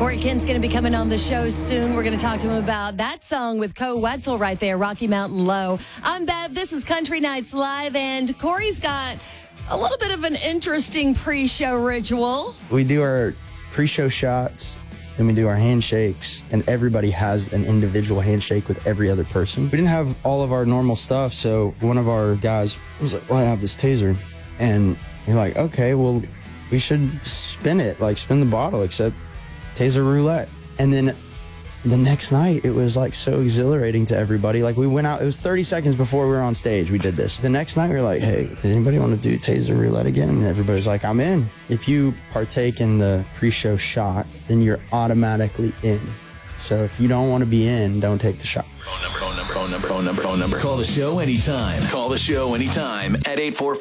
Corey Kent's going to be coming on the show soon. We're going to talk to him about that song with Koe Wetzel right there, Rocky Mountain Low. I'm Bev. This is Country Nights Live, and Corey's got a little bit of an interesting pre-show ritual. We do our pre-show shots, then we do our handshakes, and everybody has an individual handshake with every other person. We didn't have all of our normal stuff, so one of our guys was like, well, I have this taser. And you're like, okay, well, we should spin it, like spin the bottle, except taser roulette. And then the next night, it was like so exhilarating to everybody. Like we went out, it was 30 seconds before we were on stage, we did this. The next night, we were like, hey, does anybody want to do taser roulette again? And everybody's like, I'm in. If you partake in the pre-show shot, then you're automatically in. So if you don't want to be in, don't take the shot. Phone number. Call the show anytime. Call the show anytime at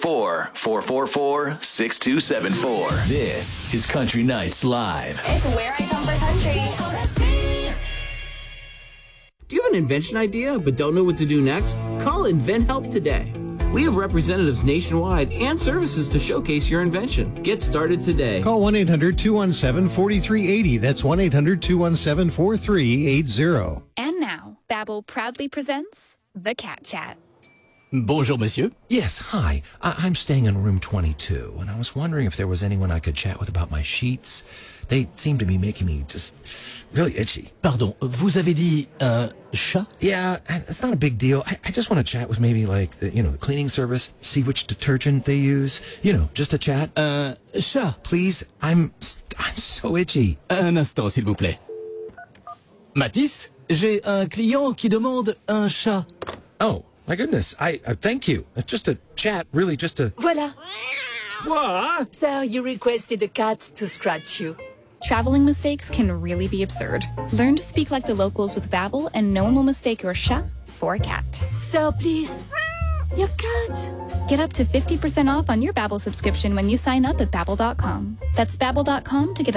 844-444-6274. This is Country Nights Live. It's where I come for country. Do you have an invention idea but don't know what to do next? Call InventHelp today. We have representatives nationwide and services to showcase your invention. Get started today. Call 1-800-217-4380. That's 1-800-217-4380. And now, Babbel proudly presents The Cat Chat. Bonjour, monsieur. Yes, hi. I'm staying in room 22, and I was wondering if there was anyone I could chat with about my sheets. They seem to be making me just really itchy. Pardon, vous avez dit un chat? Yeah, it's not a big deal. I just want to chat with maybe like, the cleaning service, see which detergent they use. Just a chat. Chat. Please, I'm so itchy. Un instant, s'il vous plaît. Mathis, j'ai un client qui demande un chat. Oh, my goodness. I thank you. Just a chat, really, just a... Voilà. What? Sir, you requested a cat to scratch you. Traveling mistakes can really be absurd. Learn to speak like the locals with Babbel, and no one will mistake your chat for a cat. Sir, please. Your cat. Get up to 50% off on your Babbel subscription when you sign up at Babbel.com. That's Babbel.com to get